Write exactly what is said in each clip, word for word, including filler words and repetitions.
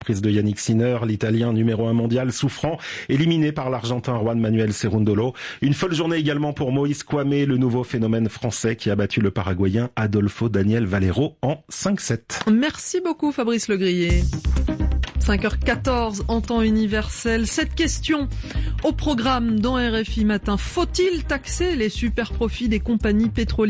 l'entreprise de Yannick Sinner, l'Italien numéro un mondial souffrant, éliminé par l'Argentin Juan Manuel Cerundolo. Une folle journée également pour Moïse Kouamé, le nouveau phénomène français qui a battu le Paraguayen Adolfo Daniel Valero en cinq sept. Merci beaucoup Fabrice Legrier. cinq heures quatorze en temps universel. Cette question au programme dans R F I Matin. Faut-il taxer les super profits des compagnies pétrolières ?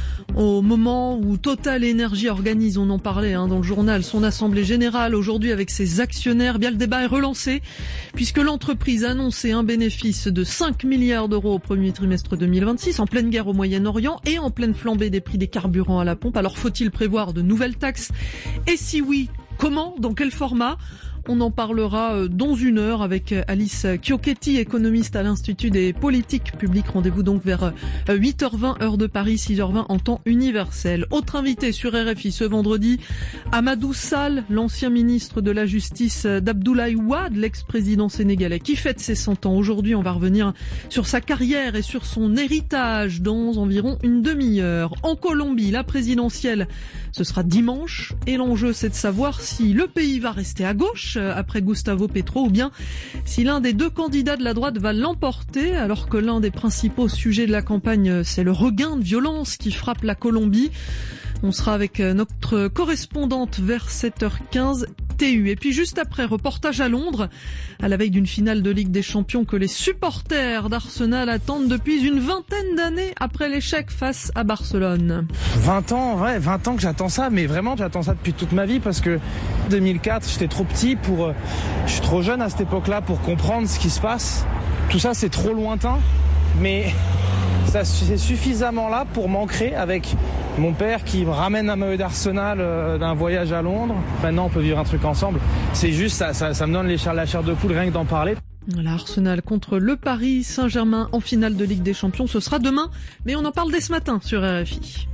Au moment où Total Énergie organise, on en parlait hein, dans le journal, son assemblée générale aujourd'hui avec ses actionnaires, bien le débat est relancé puisque l'entreprise a annoncé un bénéfice de cinq milliards d'euros au premier trimestre deux mille vingt-six, en pleine guerre au Moyen-Orient et en pleine flambée des prix des carburants à la pompe. Alors faut-il prévoir de nouvelles taxes ? Et si oui, comment ? Dans quel format ? On en parlera dans une heure avec Alice Chiocchetti, économiste à l'Institut des politiques publiques. Rendez-vous donc vers huit heures vingt, heure de Paris, six heures vingt en temps universel. Autre invité sur R F I ce vendredi, Amadou Sall, l'ancien ministre de la Justice d'Abdoulaye Wade, l'ex-président sénégalais, qui fête ses cent ans. Aujourd'hui, on va revenir sur sa carrière et sur son héritage dans environ une demi-heure. En Colombie, la présidentielle, ce sera dimanche. Et l'enjeu, c'est de savoir si le pays va rester à gauche après Gustavo Petro, ou bien si l'un des deux candidats de la droite va l'emporter, alors que l'un des principaux sujets de la campagne, c'est le regain de violence qui frappe la Colombie. On sera avec notre correspondante vers sept heures quinze T U. Et puis juste après, reportage à Londres, à la veille d'une finale de Ligue des Champions que les supporters d'Arsenal attendent depuis une vingtaine d'années après l'échec face à Barcelone. vingt ans, ouais, vingt ans que j'attends ça, mais vraiment j'attends ça depuis toute ma vie parce que deux mille quatre, j'étais trop petit pour... Je suis trop jeune à cette époque-là pour comprendre ce qui se passe. Tout ça, c'est trop lointain, mais... ça, c'est suffisamment là pour m'ancrer avec mon père qui me ramène un maillot d'Arsenal euh, d'un voyage à Londres. Maintenant, on peut vivre un truc ensemble. C'est juste, ça, ça, ça me donne les chairs, la chair de poule rien que d'en parler. Voilà, Arsenal contre le Paris Saint-Germain en finale de Ligue des Champions. Ce sera demain, mais on en parle dès ce matin sur R F I.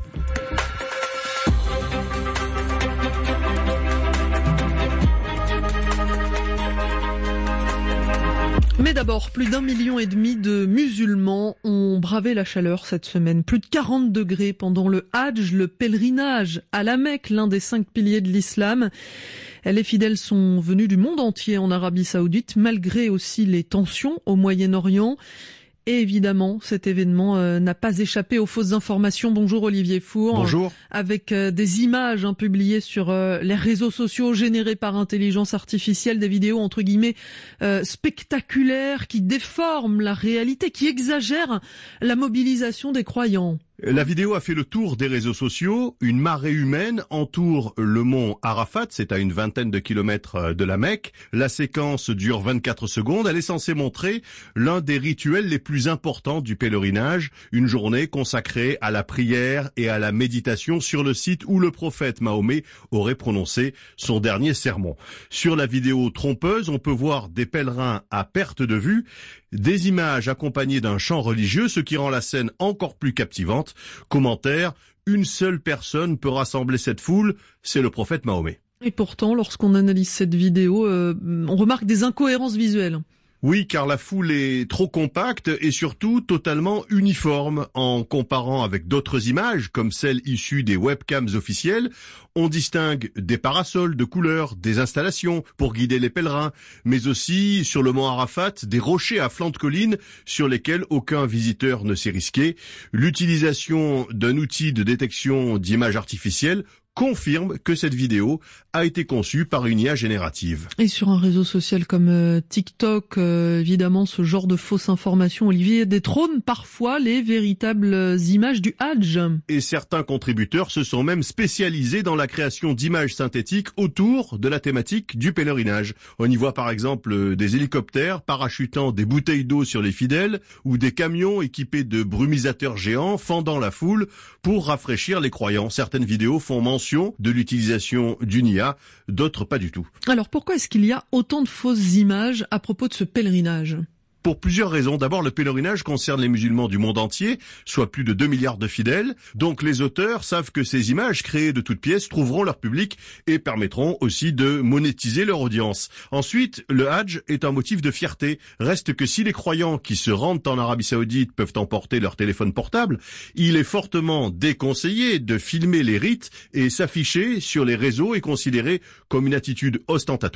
Mais d'abord, plus d'un million et demi de musulmans ont bravé la chaleur cette semaine. Plus de quarante degrés pendant le Hadj, le pèlerinage à la Mecque, l'un des cinq piliers de l'islam. Les fidèles sont venus du monde entier en Arabie Saoudite, malgré aussi les tensions au Moyen-Orient. Et évidemment, cet événement euh, n'a pas échappé aux fausses informations. Bonjour Olivier Four. Bonjour. Avec euh, des images hein, publiées sur euh, les réseaux sociaux générées par intelligence artificielle, des vidéos entre guillemets euh, spectaculaires qui déforment la réalité, qui exagèrent la mobilisation des croyants. La vidéo a fait le tour des réseaux sociaux. Une marée humaine entoure le mont Arafat, c'est à une vingtaine de kilomètres de la Mecque. La séquence dure vingt-quatre secondes. Elle est censée montrer l'un des rituels les plus importants du pèlerinage, une journée consacrée à la prière et à la méditation sur le site où le prophète Mahomet aurait prononcé son dernier sermon. Sur la vidéo trompeuse, on peut voir des pèlerins à perte de vue, des images accompagnées d'un chant religieux, ce qui rend la scène encore plus captivante. Commentaire, une seule personne peut rassembler cette foule, c'est le prophète Mahomet. Et pourtant, lorsqu'on analyse cette vidéo, euh, on remarque des incohérences visuelles. Oui, car la foule est trop compacte et surtout totalement uniforme. En comparant avec d'autres images, comme celles issues des webcams officielles, on distingue des parasols de couleurs, des installations pour guider les pèlerins, mais aussi sur le mont Arafat, des rochers à flanc de colline sur lesquels aucun visiteur ne s'est risqué. L'utilisation d'un outil de détection d'images artificielles confirme que cette vidéo a été conçue par une I A générative. Et sur un réseau social comme euh, TikTok, euh, évidemment, ce genre de fausses informations, Olivier, détrône parfois les véritables images du Hadj. Et certains contributeurs se sont même spécialisés dans la création d'images synthétiques autour de la thématique du pèlerinage. On y voit par exemple des hélicoptères parachutant des bouteilles d'eau sur les fidèles ou des camions équipés de brumisateurs géants fendant la foule pour rafraîchir les croyants. Certaines vidéos font mention de l'utilisation d'une I A, d'autres pas du tout. Alors pourquoi est-ce qu'il y a autant de fausses images à propos de ce pèlerinage ? Pour plusieurs raisons. D'abord, le pèlerinage concerne les musulmans du monde entier, soit plus de deux milliards de fidèles. Donc les auteurs savent que ces images créées de toutes pièces trouveront leur public et permettront aussi de monétiser leur audience. Ensuite, le Hadj est un motif de fierté. Reste que si les croyants qui se rendent en Arabie Saoudite peuvent emporter leur téléphone portable, il est fortement déconseillé de filmer les rites et s'afficher sur les réseaux est considéré comme une attitude ostentatoire.